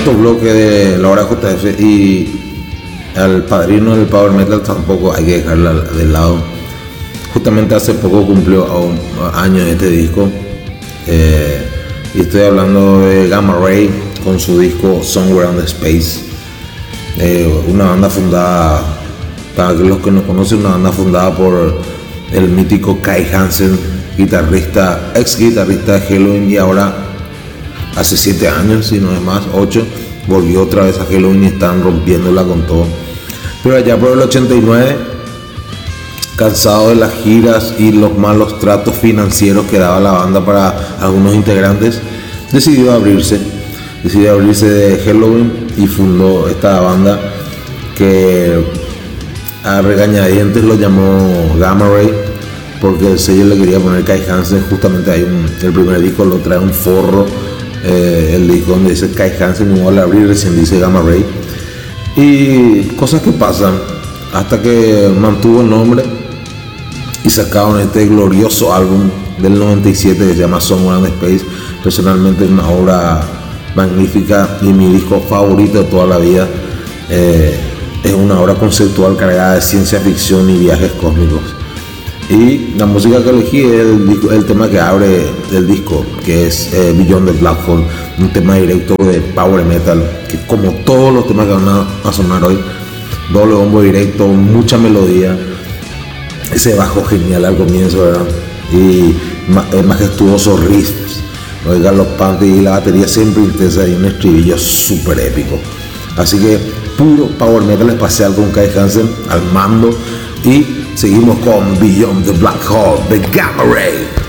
alto bloque de la hora JF, y al padrino del Power Metal tampoco hay que dejarla de lado. Justamente hace poco cumplió años este disco, y estoy hablando de Gamma Ray con su disco Somewhere on the Space, una banda fundada, para los que no conocen, una banda fundada por el mítico Kai Hansen, guitarrista, ex guitarrista de Helloween, y ahora hace 7 años, si no es más, 8, volvió otra vez a Helloween y están rompiéndola con todo. Pero allá por el 89, cansado de las giras y los malos tratos financieros que daba la banda para algunos integrantes, decidió abrirse de Helloween y fundó esta banda que a regañadientes lo llamó Gamma Ray, porque el sello le quería poner Kai Hansen. Justamente hay el primer disco lo trae un forro, el disco donde dice Kai Hansen, igual al abrir recién dice Gamma Ray, y cosas que pasan hasta que mantuvo el nombre y sacaron este glorioso álbum del 97 que se llama Somewhere on the Space. Personalmente es una obra magnífica y mi disco favorito de toda la vida. Es una obra conceptual cargada de ciencia ficción y viajes cósmicos. Y la música que elegí es el tema que abre el disco, que es Beyond the Black Hole, un tema directo de Power Metal, que como todos los temas que van a sonar hoy, doble bombo directo, mucha melodía, ese bajo genial al comienzo, ¿verdad? Y majestuosos riffs, los galopantes y la batería siempre intensa y un estribillo súper épico. Así que puro Power Metal espacial con Kai Hansen al mando, y seguimos con Beyond the Black Hole de Gamma Ray.